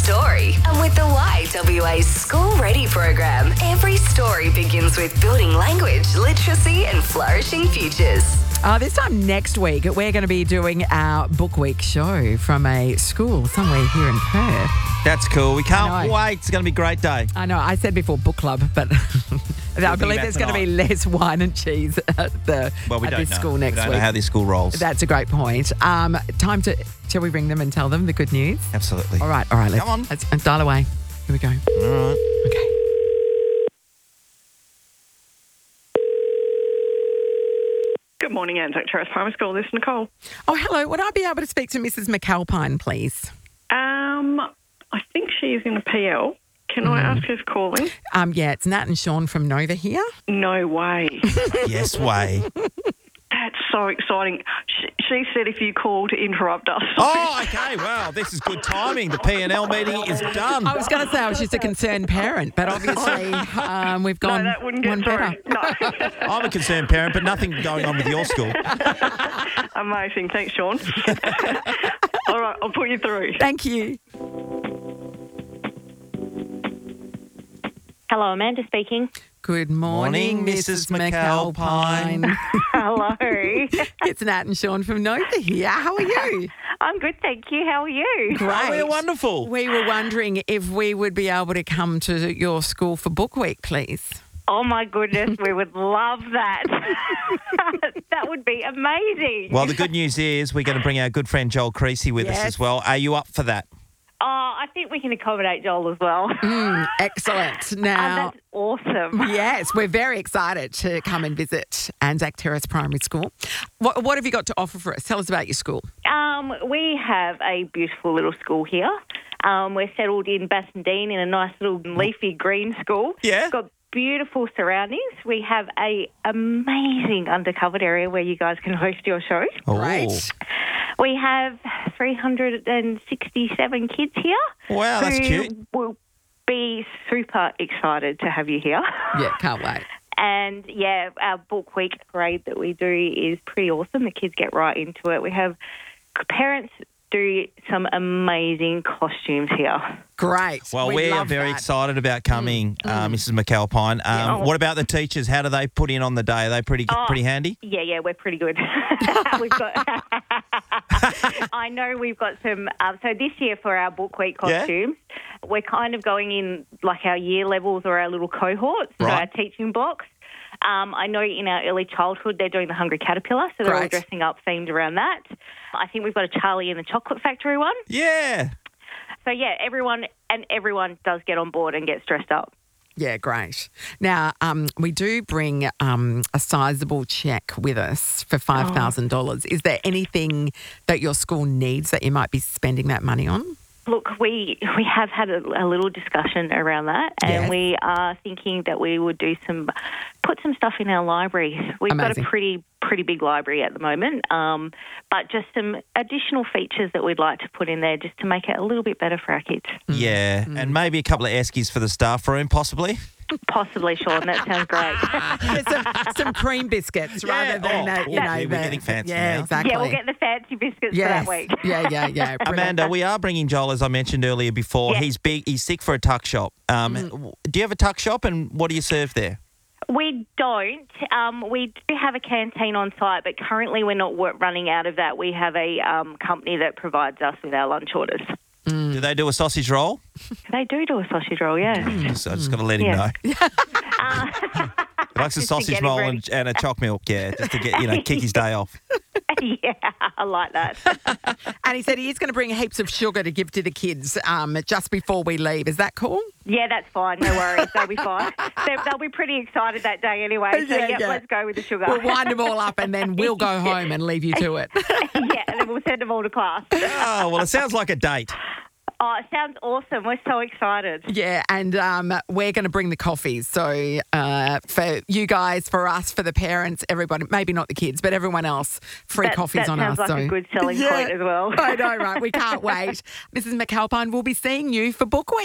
story. And with the YWA School Ready program, every story begins with building language, literacy and flourishing futures. This time next week, we're going to be doing our Book Week show from a school somewhere here in Perth. That's cool. We I can't know. wait. It's going to be a great day. I know, I said before book club, but I believe there's going to be less wine and cheese at this school next we don't week. know how this school rolls. That's a great point. Time to, shall we ring them and tell them the good news? Absolutely. All right, Come on. let's dial away. Here we go. All right. Okay. Good morning, Anzac Terrace Primary School. This is Nicole. Oh, hello. Would I be able to speak to Mrs. McAlpine, please? I think she's in a PL. Can I ask who's calling? Yeah, it's Nat and Sean from Nova here. No way. Yes, way. That's so exciting. She said if you call to interrupt us. Oh, okay. Well, this is good timing. The P&L meeting is done. I was going to say I was just a concerned parent, but obviously we've gone No, that wouldn't one get through. better. No. I'm a concerned parent, but nothing going on with your school. Amazing. Thanks, Sean. All right, I'll put you through. Thank you. Hello, Amanda speaking. Good morning, Morning, Mrs. Mrs. McAlpine. Hello. It's Nat and Sean from Nova here. How are you? I'm good, thank you. How are you? Great. Oh, we're wonderful. We were wondering if we would be able to come to your school for Book Week, please. Oh, my goodness, we would love that. That would be amazing. Well, the good news is we're going to bring our good friend Joel Creasy with us Yes. as well. Are you up for that? Oh, I think we can accommodate Joel as well. Excellent. Now, That's awesome. yes, we're very excited to come and visit Anzac Terrace Primary School. What have you got to offer for us? Tell us about your school. We have a beautiful little school here. We're settled in Bassendean in a nice little leafy green school. Yeah. It's got beautiful surroundings. We have a amazing undercovered area where you guys can host your show. Great. We have 367 kids here. Wow, that's who cute. will be super excited to have you here. Yeah, can't wait. And, yeah, our book week parade that we do is pretty awesome. The kids get right into it. We have parents do some amazing costumes here. Great. Well, We we are love very that. excited about coming, Mrs. McAlpine. What about the teachers? How do they put in on the day? Are they pretty handy? Yeah, we're pretty good. We've got. I know we've got some. So this year for our book week costumes, we're kind of going in like our year levels or our little cohorts, so Right. our teaching blocks. I know in our early childhood they're doing the Hungry Caterpillar, so they're all Great. dressing up themed around that. I think we've got a Charlie and the Chocolate Factory one. Yeah. So yeah, everyone does get on board and gets dressed up. Yeah, great. Now, we do bring a sizable cheque with us for $5,000. Is there anything that your school needs that you might be spending that money on? Look, we have had a little discussion around that, and Yes. we are thinking that we would put some stuff in our library. We've Amazing. got a pretty big library at the moment, but just some additional features that we'd like to put in there just to make it a little bit better for our kids. Yeah. And maybe a couple of eskies for the staff room, possibly. Possibly, Sean. That sounds great. There's some cream biscuits rather than, we're getting fancy Yeah, now. exactly. Yeah, we'll get the fancy biscuits yes. for that week. Yeah. Brilliant. Amanda, we are bringing Joel, as I mentioned earlier before. Yeah. He's big. He's sick for a tuck shop. Do you have a tuck shop, and what do you serve there? We don't. We do have a canteen on site, but currently we're not running out of that. We have a company that provides us with our lunch orders. Do they do a sausage roll? They do a sausage roll, yeah. So I just got to let him Yeah. know. He likes a Just to sausage get him roll ready. and a choc milk, just to get, kick his day off. Yeah, I like that. And he said he is going to bring heaps of sugar to give to the kids just before we leave. Is that cool? Yeah, that's fine. No worries. They'll be fine. They'll be pretty excited that day anyway. So, Yeah. let's go with the sugar. We'll wind them all up and then we'll go home and leave you to it. Yeah, and then we'll send them all to class. Oh, well, it sounds like a date. Oh, it sounds awesome. We're so excited. Yeah, and we're going to bring the coffees. So for you guys, for us, for the parents, everybody, maybe not the kids, but everyone else, free coffees that on sounds us. like a good selling point as well. I know, right? We can't wait. Mrs. McAlpine will be seeing you for Book Week.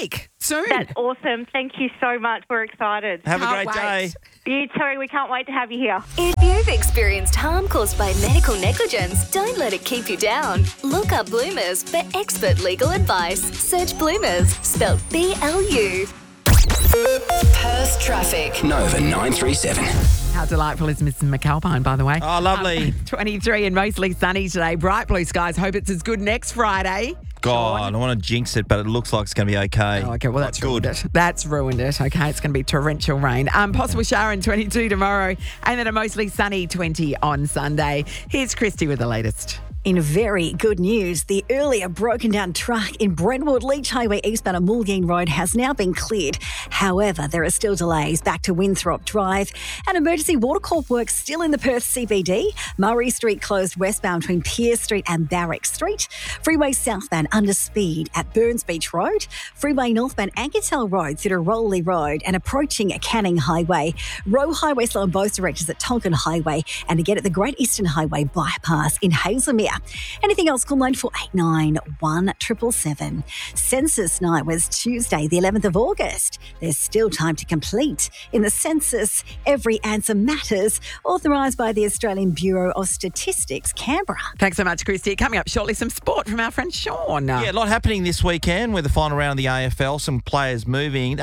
soon. That's awesome. Thank you so much. We're excited. Have a Can't great day. wait. You too. We can't wait to have you here. If you've experienced harm caused by medical negligence, don't let it keep you down. Look up Bloomers for expert legal advice. Search Bloomers, spelled BLU. Perth traffic. Nova 937. How delightful is Mrs. McAlpine, by the way? Oh, lovely. 23 and mostly sunny today. Bright blue skies. Hope it's as good next Friday. God, I don't want to jinx it, but it looks like it's going to be okay. Oh, okay, well, that's Not ruined it. That's ruined it. Okay, it's going to be torrential rain. Possible shower in 22 tomorrow, and then a mostly sunny 20 on Sunday. Here's Christy with the latest. In very good news, the earlier broken down truck in Brentwood Leach Highway eastbound on Mulgeen Road has now been cleared. However, there are still delays back to Winthrop Drive and emergency water corp work still in the Perth CBD. Murray Street closed westbound between Pierce Street and Barrack Street. Freeway southbound under speed at Burns Beach Road. Freeway northbound Ankertel Road through to Rowley Road and approaching Canning Highway. Roe Highway slow in both directions at Tonkin Highway and again at the Great Eastern Highway bypass in Hazelmere. Anything else, call 9489 1777. Census night was Tuesday, the 11th of August. There's still time to complete. In the census, every answer matters, authorised by the Australian Bureau of Statistics, Canberra. Thanks so much, Christy. Coming up shortly, some sport from our friend Sean. Yeah, a lot happening this weekend with the final round of the AFL. Some players moving. The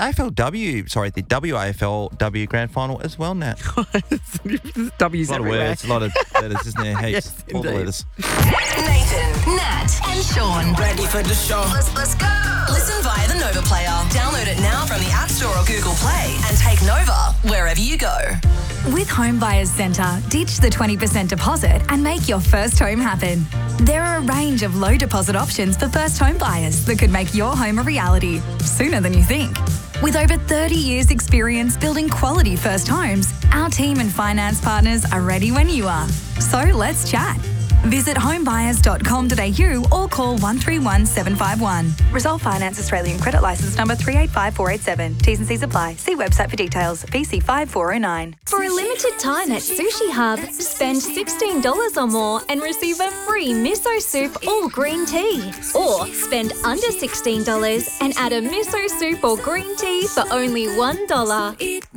WAFLW Grand Final as well, Nat. W's A lot everywhere. of words, a lot of letters, isn't there? Heaps. Yes, All the indeed. letters. Nathan, Nat, and Sean. Ready for the show. Let's go. Listen via the Nova player. Download it now from the App Store or Google Play and take Nova wherever you go. With Home Buyers Centre, ditch the 20% deposit and make your first home happen. There are a range of low deposit options for first home buyers that could make your home a reality sooner than you think. With over 30 years' experience building quality first homes, our team and finance partners are ready when you are. So let's chat. Visit homebuyers.com.au or call 131 751. Resolve Finance Australian Credit Licence number 385487. T's and C's apply. See website for details. BC 5409. For a limited time at Sushi Hub, spend $16 or more and receive a free miso soup or green tea. Or spend under $16 and add a miso soup or green tea for only $1.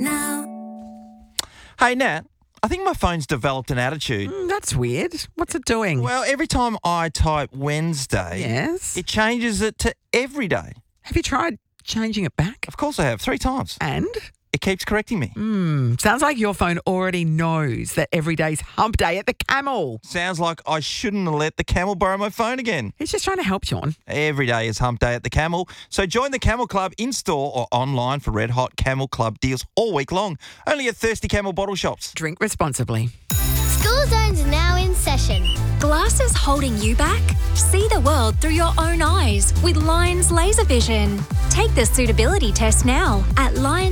Hey, Nat, I think my phone's developed an attitude. That's weird. What's it doing? Well, every time I type Wednesday, Yes. it changes it to every day. Have you tried changing it back? Of course I have, 3 times. And? It keeps correcting me. Sounds like your phone already knows that every day's hump day at the Camel. Sounds like I shouldn't have let the Camel borrow my phone again. He's just trying to help, Sean. Every day is hump day at the Camel. So join the Camel Club in-store or online for red hot Camel Club deals all week long. Only at Thirsty Camel bottle shops. Drink responsibly. School Zone's now in session. Glasses holding you back? See the world through your own eyes with Lions Laser Vision. Take the suitability test now at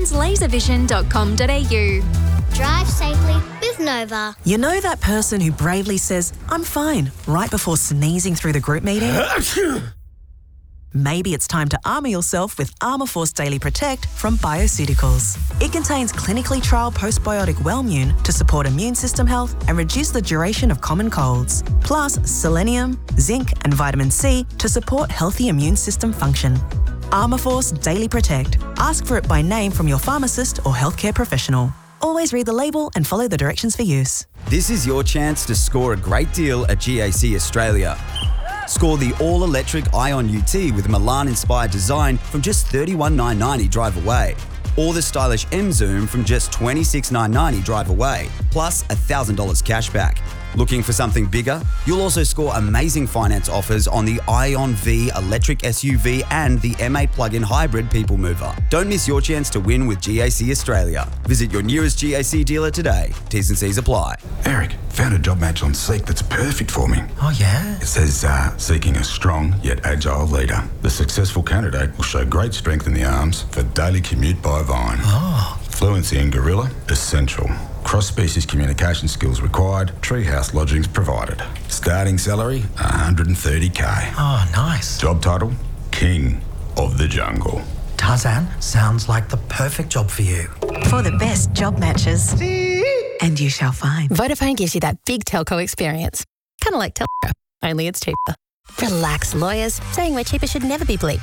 lionslaservision.com.au. Drive safely with Nova. You know that person who bravely says, "I'm fine," right before sneezing through the group meeting? Maybe it's time to armour yourself with Armour Force Daily Protect from Bioceuticals. It contains clinically trialled postbiotic Wellmune to support immune system health and reduce the duration of common colds, plus selenium, zinc and vitamin C to support healthy immune system function. Armour Force Daily Protect. Ask for it by name from your pharmacist or healthcare professional. Always read the label and follow the directions for use. This is your chance to score a great deal at GAC Australia. Score the all-electric Ion UT with Milan-inspired design from just $31,990 drive away. Or the stylish M-Zoom from just $26,990 drive away, plus $1,000 cash back. Looking for something bigger? You'll also score amazing finance offers on the Ion V electric SUV and the MA plug-in hybrid people mover. Don't miss your chance to win with GAC Australia. Visit your nearest GAC dealer today. T's and C's apply. Eric, found a job match on Seek that's perfect for me. Oh, yeah? It says, seeking a strong yet agile leader. The successful candidate will show great strength in the arms for daily commute by Vine. Oh. Fluency in Gorilla, essential. Cross-species communication skills required. Treehouse lodgings provided. Starting salary, $130K. Oh, nice. Job title, King of the Jungle. Tarzan, sounds like the perfect job for you. For the best job matches. And you shall find. Vodafone gives you that big telco experience. Kind of like Telstra, only it's cheaper. Relax, lawyers. Saying we're cheaper should never be bleeped.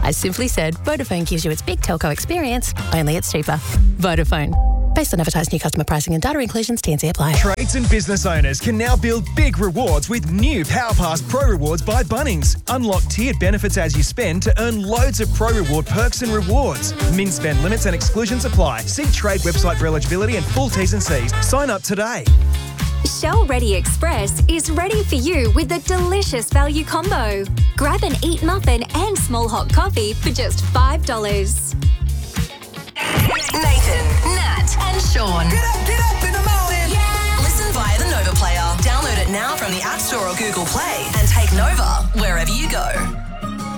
I simply said Vodafone gives you its big telco experience, only it's cheaper. Vodafone. Based on advertised new customer pricing and data inclusions, T&C apply. Trades and business owners can now build big rewards with new PowerPass Pro Rewards by Bunnings. Unlock tiered benefits as you spend to earn loads of Pro Reward perks and rewards. Min spend limits and exclusions apply. See Trade website for eligibility and full T's and C's. Sign up today. Shell Ready Express is ready for you with a delicious value combo. Grab an Eat muffin and small hot coffee for just $5. Nathan, Nat, and Sean. Get up in the morning. Yeah. Listen via the Nova Player. Download it now from the App Store or Google Play and take Nova wherever you go.